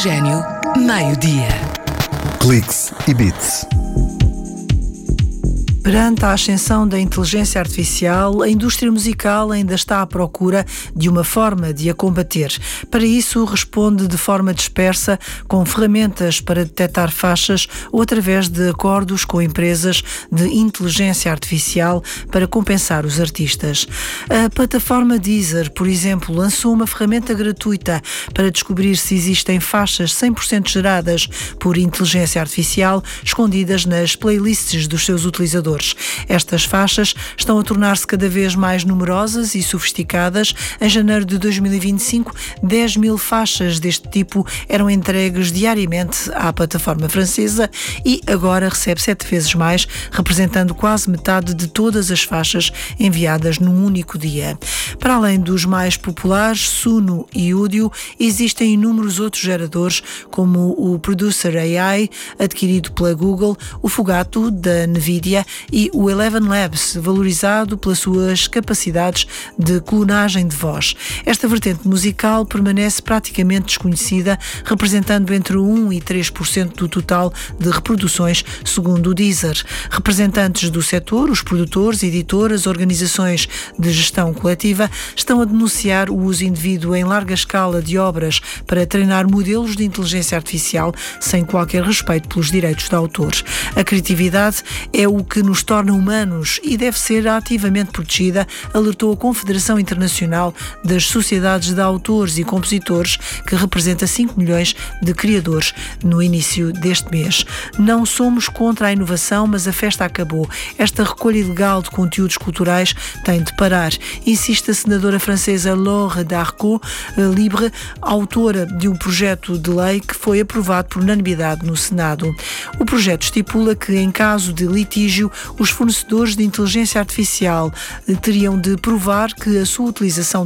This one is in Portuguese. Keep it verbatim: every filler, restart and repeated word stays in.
Oxigênio, meio-dia. Cliques e bits. Perante a ascensão da inteligência artificial, a indústria musical ainda está à procura de uma forma de a combater. Para isso, responde de forma dispersa, com ferramentas para detectar faixas ou através de acordos com empresas de inteligência artificial para compensar os artistas. A plataforma Deezer, por exemplo, lançou uma ferramenta gratuita para descobrir se existem faixas cem por cento geradas por inteligência artificial escondidas nas playlists dos seus utilizadores. Estas faixas estão a tornar-se cada vez mais numerosas e sofisticadas. Em janeiro de dois mil e vinte e cinco, dez mil faixas deste tipo eram entregues diariamente à plataforma francesa e agora recebe sete vezes mais, representando quase metade de todas as faixas enviadas num único dia. Para além dos mais populares, Suno e Udio, existem inúmeros outros geradores, como o Producer A I, adquirido pela Google, o Fugato, da Nvidia, e o Eleven Labs, valorizado pelas suas capacidades de clonagem de voz. Esta vertente musical permanece praticamente desconhecida, representando entre um e três por cento do total de reproduções, segundo o Deezer. Representantes do setor, os produtores, editoras, organizações de gestão coletiva, estão a denunciar o uso indevido em larga escala de obras para treinar modelos de inteligência artificial sem qualquer respeito pelos direitos de autor. A criatividade é o que nos torna humanos e deve ser ativamente protegida, alertou a Confederação Internacional das Sociedades de Autores e Compositores, que representa cinco milhões de criadores no início deste mês. Não somos contra a inovação, mas a festa acabou. Esta recolha ilegal de conteúdos culturais tem de parar, insiste a senadora francesa Laure Darcos Libre, autora de um projeto de lei que foi aprovado por unanimidade no Senado. O projeto estipula que, em caso de litígio, os fornecedores de inteligência artificial teriam de provar que a sua utilização